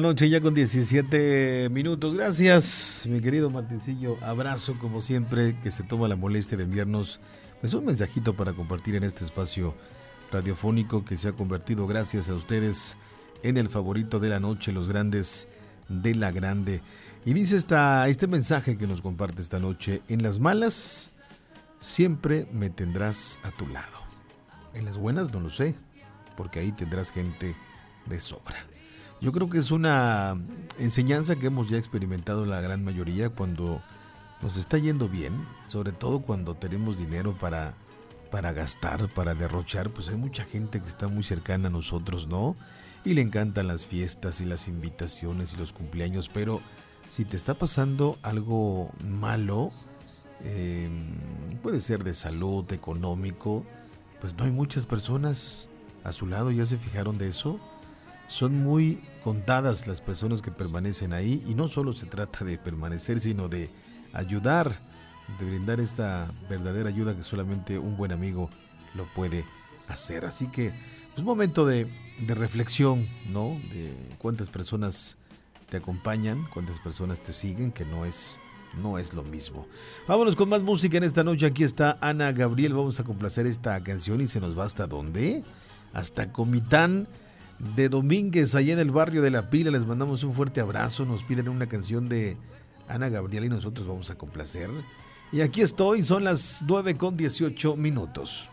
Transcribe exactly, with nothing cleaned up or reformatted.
noche ya con diecisiete minutos. Gracias, mi querido Martincillo. Abrazo como siempre, que se toma la molestia de enviarnos pues, un mensajito para compartir en este espacio radiofónico que se ha convertido, gracias a ustedes, en el favorito de la noche, los grandes de la grande. Y dice esta, este mensaje que nos comparte esta noche: en las malas siempre me tendrás a tu lado. En las buenas no lo sé, porque ahí tendrás gente de sobra. Yo creo que es una enseñanza que hemos ya experimentado la gran mayoría cuando nos está yendo bien, sobre todo cuando tenemos dinero para, para gastar, para derrochar. Pues hay mucha gente que está muy cercana a nosotros, ¿no? Y le encantan las fiestas y las invitaciones y los cumpleaños, pero si te está pasando algo malo, eh, puede ser de salud, económico, pues no hay muchas personas a su lado. ¿Ya se fijaron de eso? Son muy contadas las personas que permanecen ahí, y no solo se trata de permanecer, sino de ayudar, de brindar esta verdadera ayuda que solamente un buen amigo lo puede hacer. Así que es un momento de, de reflexión, ¿no? De cuántas personas te acompañan, cuántas personas te siguen, que no es, no es lo mismo. Vámonos con más música en esta noche. Aquí está Ana Gabriel. Vamos a complacer esta canción y se nos va hasta ¿dónde? Hasta Comitán de Domínguez, allá en el barrio de La Pila. Les mandamos un fuerte abrazo. Nos piden una canción de Ana Gabriel y nosotros vamos a complacer. Y aquí estoy, son las nueve con dieciocho minutos.